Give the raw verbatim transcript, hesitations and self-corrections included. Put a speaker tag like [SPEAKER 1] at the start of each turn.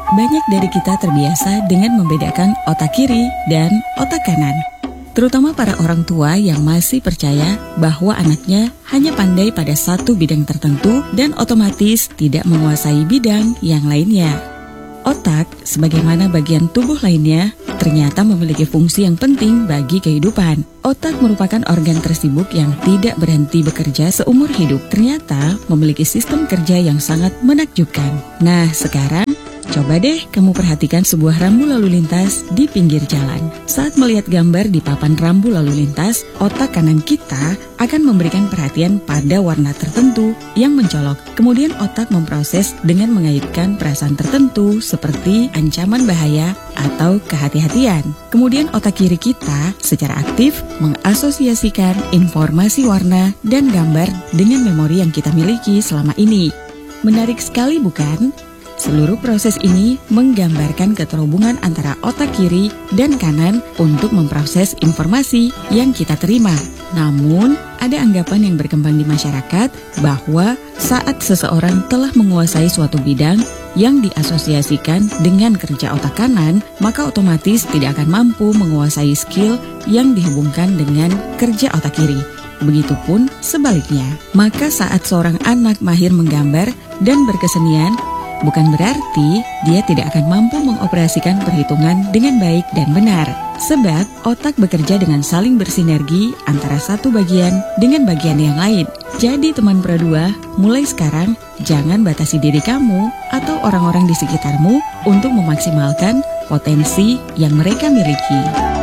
[SPEAKER 1] banyak dari kita terbiasa dengan membedakan otak kiri dan otak kanan. Terutama para orang tua yang masih percaya bahwa anaknya hanya pandai pada satu bidang tertentu dan otomatis tidak menguasai bidang yang lainnya. Otak, sebagaimana bagian tubuh lainnya, ternyata memiliki fungsi yang penting bagi kehidupan. Otak merupakan organ tersibuk yang tidak berhenti bekerja seumur hidup. Ternyata memiliki sistem kerja yang sangat menakjubkan. Nah, sekarang coba deh kamu perhatikan sebuah rambu lalu lintas di pinggir jalan. Saat melihat gambar di papan rambu lalu lintas, otak kanan kita akan memberikan perhatian pada warna tertentu yang mencolok. Kemudian otak memproses dengan mengaitkan perasaan tertentu seperti ancaman bahaya atau kehati-hatian. Kemudian otak kiri kita secara aktif mengasosiasikan informasi warna dan gambar dengan memori yang kita miliki selama ini. Menarik sekali bukan? Seluruh proses ini menggambarkan keterhubungan antara otak kiri dan kanan untuk memproses informasi yang kita terima. Namun, ada anggapan yang berkembang di masyarakat bahwa saat seseorang telah menguasai suatu bidang yang diasosiasikan dengan kerja otak kanan, maka otomatis tidak akan mampu menguasai skill yang dihubungkan dengan kerja otak kiri. Begitupun sebaliknya, maka saat seorang anak mahir menggambar dan berkesenian, bukan berarti dia tidak akan mampu mengoperasikan perhitungan dengan baik dan benar. Sebab otak bekerja dengan saling bersinergi antara satu bagian dengan bagian yang lain. Jadi teman Pro dua, mulai sekarang jangan batasi diri kamu atau orang-orang di sekitarmu untuk memaksimalkan potensi yang mereka miliki.